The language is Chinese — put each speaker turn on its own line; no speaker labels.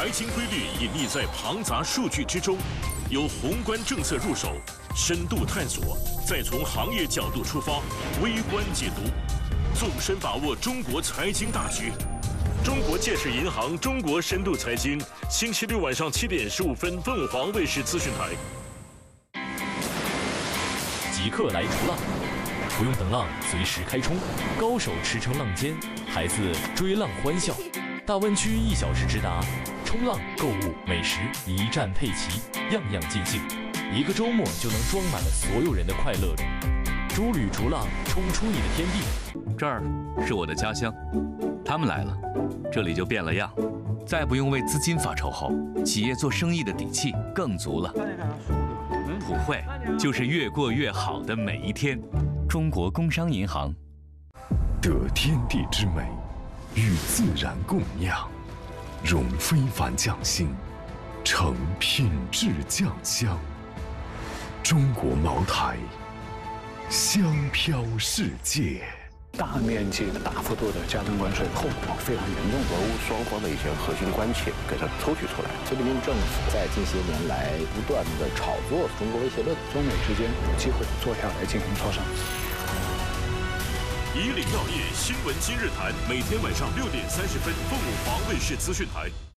财经规律隐匿在庞杂数据之中，由宏观政策入手，深度探索，再从行业角度出发，微观解读，纵深把握中国财经大局。中国建设银行中国深度财经，星期六晚上7点15分，凤凰卫视资讯台。
即刻来逐浪，不用等浪，随时开冲。高手驰骋浪尖，孩子追浪欢笑。大湾区1小时直达，冲浪、购物、美食一站配齐，样样尽兴。一个周末就能装满了所有人的快乐里。诸旅逐浪，冲出你的天地。
这儿是我的家乡，他们来了，这里就变了样。再不用为资金发愁后，企业做生意的底气更足了。普惠就是越过越好的每一天。中国工商银行。
得天地之美，与自然共酿，融非凡匠心，成品质酱香。中国茅台，香飘世界。
大面积的、大幅度的加征关税，后果非常严重。
俄乌双方的一些核心关切给它抽取出来。
菲律宾政府在近些年来不断的炒作中国威胁论，中美之间有机会坐下来进行磋商。
以岭药业新闻今日谈，每天晚上6点30分，凤凰卫视资讯台。